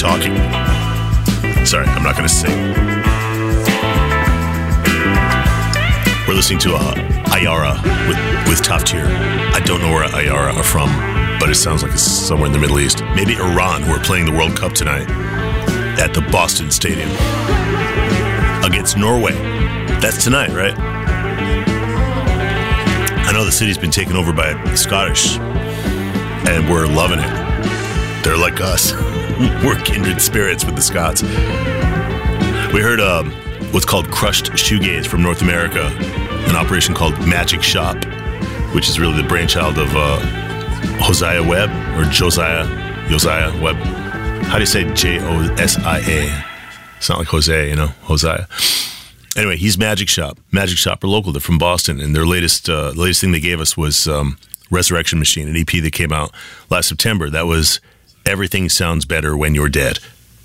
talking. Sorry, I'm not going to sing. We're listening to Ayara with Top Tier. I don't know where Ayara are from, but it sounds like it's somewhere in the Middle East. Maybe Iran, who are playing the World Cup tonight at the Boston Stadium against Norway. That's tonight, right? I know the city's been taken over by the Scottish, and we're loving it. They're like us. We're kindred spirits with the Scots. We heard what's called crushed shoegaze from North America, an operation called Magic Shop, which is really the brainchild of Josiah Webb, or Josiah Webb. How do you say Josia? It's not like Jose, Josiah. Anyway, he's Magic Shop. Magic Shop are local. They're from Boston, and their latest thing they gave us was Resurrection Machine, an EP that came out last September. That was Everything Sounds Better When You're Dead.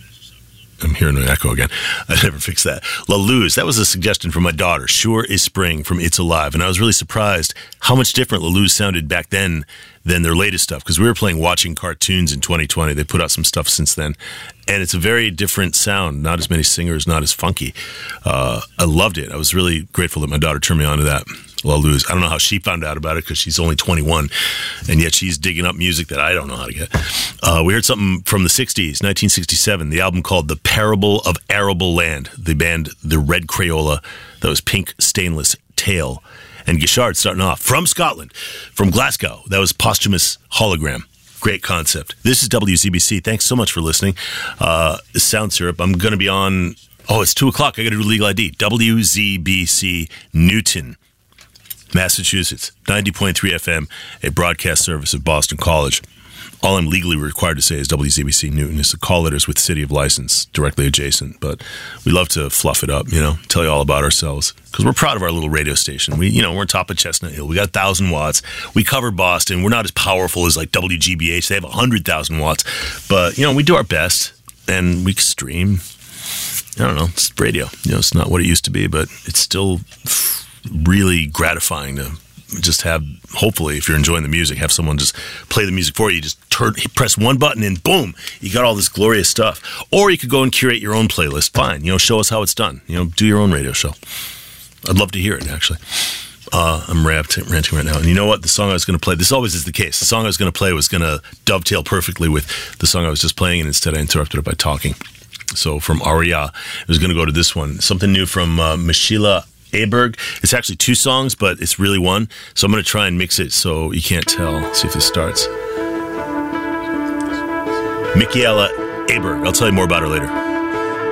I'm hearing an echo again. I never fixed that. La Luz, that was a suggestion from my daughter. Sure is Spring from It's Alive. And I was really surprised how much different La Luz sounded back then than their latest stuff, because we were playing Watching Cartoons in 2020. They put out some stuff since then. And it's a very different sound. Not as many singers, not as funky. I loved it. I was really grateful that my daughter turned me on to that. La Luz. I don't know how she found out about it, because she's only 21, and yet she's digging up music that I don't know how to get. We heard something from the 60s, 1967, the album called The Parable of Arable Land, the band The Red Crayola, that was Pink Stainless Tail, and Gishard starting off from Scotland, from Glasgow. That was Posthumous Hologram. Great concept. This is WZBC. Thanks so much for listening. Sound Syrup. I'm going to be on, it's 2 o'clock. I got to do Legal ID. WZBC Newton, Massachusetts, 90.3 FM, a broadcast service of Boston College. All I'm legally required to say is WZBC Newton is the call letters with City of License directly adjacent, but we love to fluff it up, tell you all about ourselves, because we're proud of our little radio station. We're on top of Chestnut Hill. We got 1,000 watts. We cover Boston. We're not as powerful as like WGBH. They have 100,000 watts, but we do our best, and we stream. I don't know. It's radio. It's not what it used to be, but it's still really gratifying to just have, hopefully, if you're enjoying the music, have someone just play the music for you. Just press one button and boom, you got all this glorious stuff. Or you could go and curate your own playlist. Fine, show us how it's done. Do your own radio show. I'd love to hear it, actually. I'm ranting right now. And you know what? The song I was going to play, this always is the case. The song I was going to play was going to dovetail perfectly with the song I was just playing, and instead I interrupted it by talking. So from Aria, it was going to go to this one. Something new from Michela Aberg. It's actually 2 songs, but it's really one. So I'm going to try and mix it so you can't tell. Let's see if this starts. Michaela Aberg. I'll tell you more about her later.